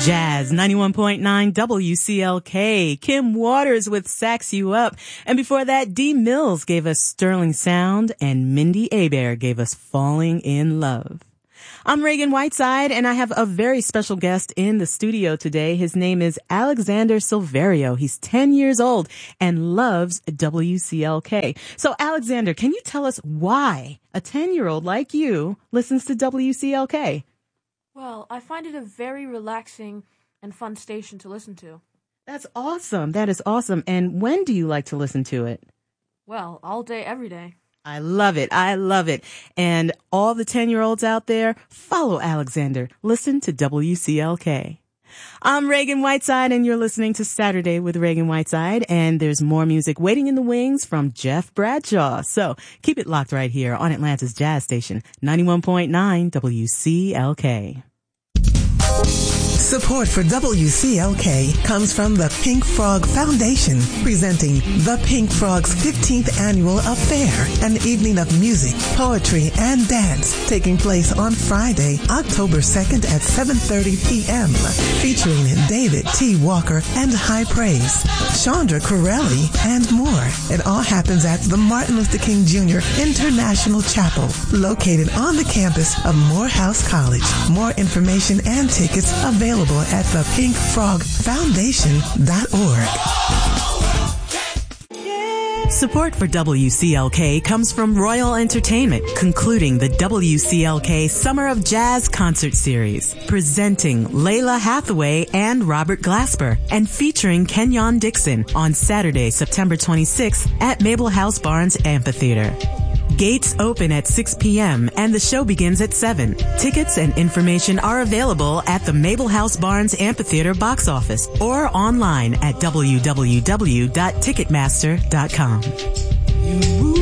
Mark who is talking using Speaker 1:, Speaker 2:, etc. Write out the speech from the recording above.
Speaker 1: Jazz 91.9 WCLK. Kim Waters with Sax You Up. And before that, Dee Mills gave us Sterling Sound and Mindy Abair gave us Falling in Love. I'm Reagan Whiteside and I have a very special guest in the studio today. His name is Alexander Silverio. He's 10 years old and loves WCLK. So Alexander, can you tell us why a 10-year-old like you listens to WCLK?
Speaker 2: Well, I find it a very relaxing and fun station to listen to.
Speaker 1: That's awesome. That is awesome. And when do you like to listen to it?
Speaker 2: Well, all day, every day.
Speaker 1: I love it. I love it. And all the 10-year-olds out there, follow Alexander. Listen to WCLK. I'm Reagan Whiteside, and you're listening to Saturday with Reagan Whiteside, and there's more music waiting in the wings from Jeff Bradshaw. So keep it locked right here on Atlanta's Jazz Station, 91.9 WCLK.
Speaker 3: Support for WCLK comes from the Pink Frog Foundation, presenting the Pink Frog's 15th Annual Affair, an evening of music, poetry, and dance taking place on Friday, October 2nd at 7:30 p.m., featuring David T. Walker and High Praise, Chandra Corelli, and more. It all happens at the Martin Luther King Jr. International Chapel, located on the campus of Morehouse College. More information and tickets available at thepinkfrogfoundation.org.
Speaker 1: Support for WCLK comes from Royal Entertainment, concluding the WCLK Summer of Jazz Concert Series, presenting Layla Hathaway and Robert Glasper, and featuring Kenyon Dixon on Saturday, September 26th at Mabel House Barnes Amphitheater. Gates open at 6 p.m. and the show begins at 7. Tickets and information are available at the Mabel House Barnes Amphitheater box office or online at www.ticketmaster.com.